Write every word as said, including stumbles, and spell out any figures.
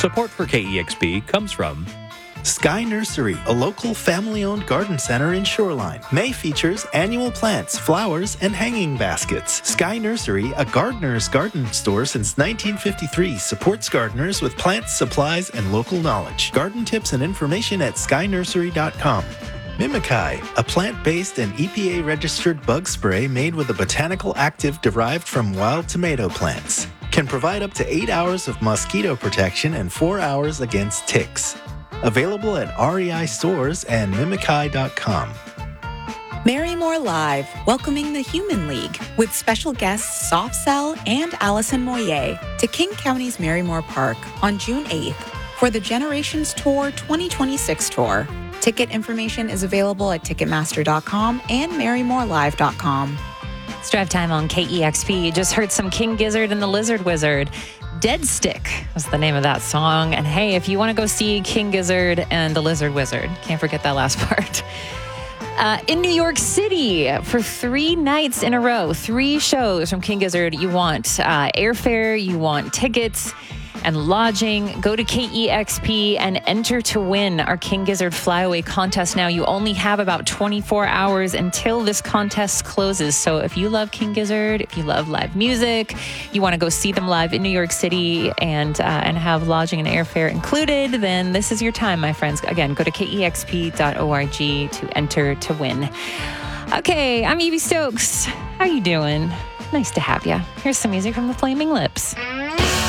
Support for K E X P comes from Sky Nursery, a local family-owned garden center in Shoreline. May features annual plants, flowers, and hanging baskets. Sky Nursery, a gardener's garden store since nineteen fifty-three, supports gardeners with plants, supplies, and local knowledge. Garden tips and information at sky nursery dot com. Mimikyi, a plant-based and E P A-registered bug spray made with a botanical active derived from wild tomato plants. Can provide up to eight hours of mosquito protection and four hours against ticks. Available at R E I stores and mimikyi dot com. Marymore Live, welcoming the Human League with special guests Soft Cell and Allison Moyer to King County's Marymore Park on June eighth for the Generations Tour twenty twenty-six tour. Ticket information is available at ticketmaster dot com and marymore live dot com. It's drive time on K E X P. You just heard some King Gizzard and the Lizard Wizard. Dead Stick was the name of that song. And hey, if you want to go see King Gizzard and the Lizard Wizard, can't forget that last part. Uh, in New York City for three nights in a row, three shows from King Gizzard. You want uh, airfare, you want tickets and lodging. Go to K E X P and enter to win our King Gizzard Flyaway contest now. You only have about twenty-four hours until this contest closes. So if you love King Gizzard, if you love live music, you want to go see them live in New York City and uh, and have lodging and airfare included, then this is your time, my friends. Again, go to K E X P dot org to enter to win. Okay, I'm Evie Stokes. How you doing? Nice to have you. Here's some music from the Flaming Lips.